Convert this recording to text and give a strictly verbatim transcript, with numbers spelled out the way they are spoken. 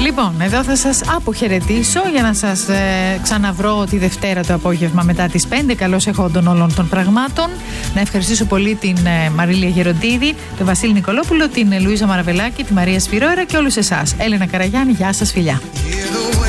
Λοιπόν, εδώ θα σας αποχαιρετήσω για να σας ε, ξαναβρω τη Δευτέρα το απόγευμα μετά τις πέντε. Καλώς εχόντων όλων των πραγμάτων. Να ευχαριστήσω πολύ την ε, Μαρίλια Γεροντίδη, τον Βασίλη Νικολόπουλο, την ε, Λουίζα Μαραβελάκη, τη Μαρία Σφυρόερα και όλους εσάς. Έλενα Καραγιάννη, γεια σας, φιλιά.